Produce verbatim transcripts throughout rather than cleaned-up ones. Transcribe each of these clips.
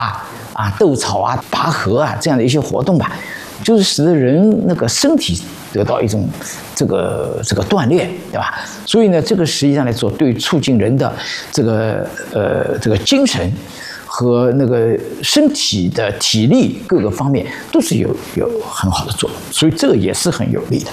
啊啊斗草啊、拔河啊这样的一些活动吧，就是使得人那个身体得到一种这个这个锻炼，对吧？所以呢，这个实际上来说，对促进人的这个呃这个精神和那个身体的体力各个方面都是有有很好的作用，所以这个也是很有利的。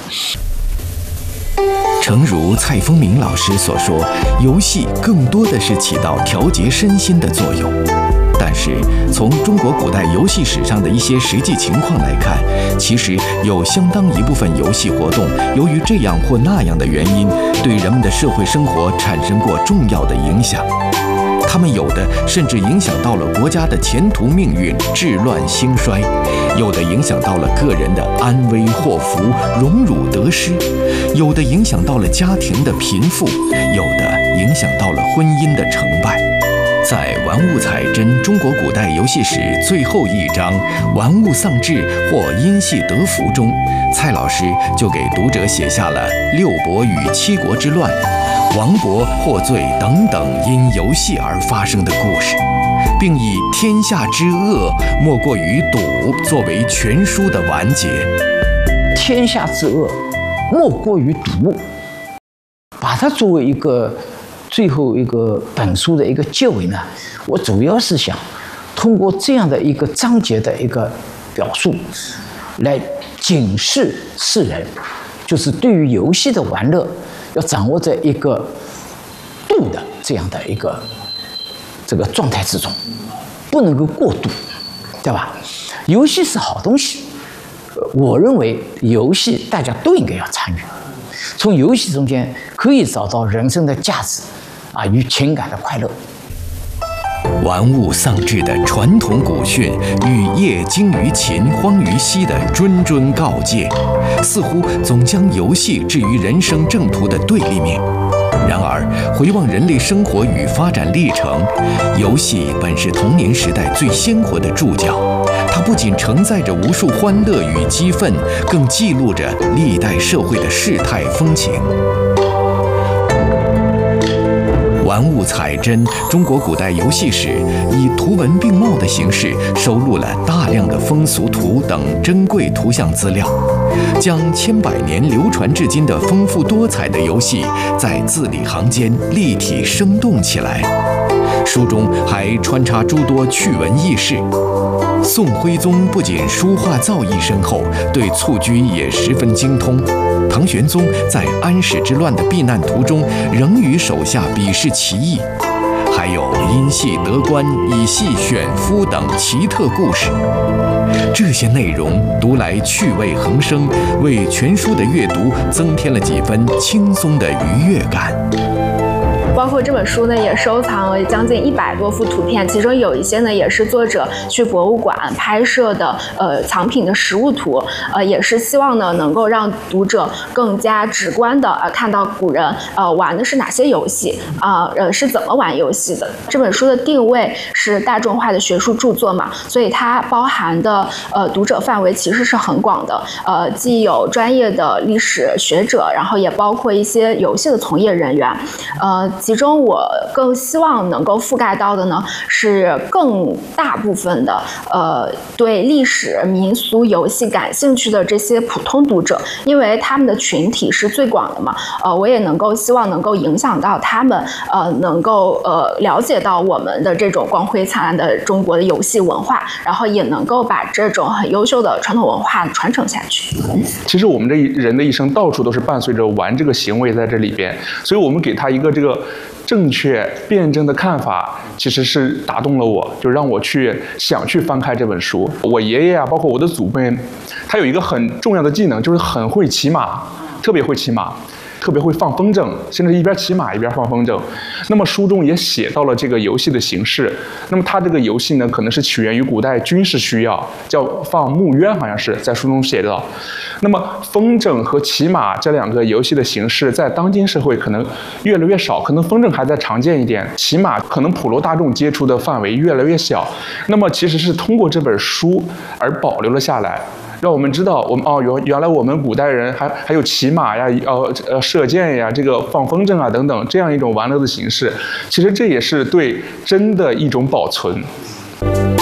诚如蔡丰明老师所说，游戏更多的是起到调节身心的作用。但是，从中国古代游戏史上的一些实际情况来看，其实有相当一部分游戏活动，由于这样或那样的原因，对人们的社会生活产生过重要的影响。他们有的甚至影响到了国家的前途命运、治乱兴衰，有的影响到了个人的安危祸福、荣辱得失，有的影响到了家庭的贫富，有的影响到了婚姻的成败。在《玩物采真：中国古代游戏史》最后一章“玩物丧志或因戏得福”中，蔡老师就给读者写下了六国与七国之乱、亡国获罪等等因游戏而发生的故事，并以天下之恶莫过于赌作为全书的完结。 天下之恶莫过于赌，把它作为一个最后一个本书的一个结尾呢，我主要是想通过这样的一个章节的一个表述，来警示世人，就是对于游戏的玩乐要掌握在一个度的这样的一个这个状态之中，不能够过度，对吧？游戏是好东西，我认为游戏大家都应该要参与，从游戏中间可以找到人生的价值啊与情感的快乐。 玩物丧志的传统古训与业精于勤、荒于嬉的谆谆告诫，似乎总将游戏置于人生正途的对立面。然而，回望人类生活与发展历程，游戏本是童年时代最鲜活的注脚。它不仅承载着无数欢乐与激愤，更记录着历代社会的世态风情。玩物采真：中国古代游戏史以图文并茂的形式收录了大量的风俗图等珍贵图像资料，将千百年流传至今的丰富多彩的游戏在字里行间立体生动起来。书中还穿插诸多趣闻轶事。宋徽宗不仅书画造诣深厚，对蹴鞠也十分精通。唐玄宗在安史之乱的避难途中，仍与手下比试棋艺。还有因戏得官、以戏选夫等奇特故事。这些内容读来趣味横生，为全书的阅读增添了几分轻松的愉悦感。 包括这本书呢，也收藏了将近一百多幅图片，其中有一些呢也是作者去博物馆拍摄的，呃，藏品的实物图，呃，也是希望呢能够让读者更加直观的呃看到古人呃玩的是哪些游戏啊，呃，呃是怎么玩游戏的。这本书的定位是大众化的学术著作嘛，所以它包含的呃读者范围其实是很广的，呃，既有专业的历史学者，然后也包括一些游戏的从业人员，呃。其中我更希望能够覆盖到的呢，是更大部分的呃对历史、民俗、游戏感兴趣的这些普通读者，因为他们的群体是最广的嘛。呃，我也能够希望能够影响到他们，呃，能够呃了解到我们的这种光辉灿烂的中国的游戏文化，然后也能够把这种很优秀的传统文化传承下去。 其实我们这人的一生到处都是伴随着玩这个行为在这里边，所以我们给他一个这个正确辩证的看法，其实是打动了我，就让我去想去翻开这本书。我爷爷啊，包括我的祖辈，他有一个很重要的技能，就是很会骑马，特别会骑马，特别会放风筝，甚至一边骑马一边放风筝。那么书中也写到了这个游戏的形式。那么它这个游戏呢，可能是起源于古代军事需要，叫放木鸢，好像是在书中写到。那么风筝和骑马这两个游戏的形式，在当今社会可能越来越少，可能风筝还在常见一点，骑马可能普罗大众接触的范围越来越小。那么其实是通过这本书而保留了下来。让我们知道，我们哦，原原来我们古代人还还有骑马呀，呃呃射箭呀，这个放风筝啊等等这样一种玩乐的形式，其实这也是对真的一种保存。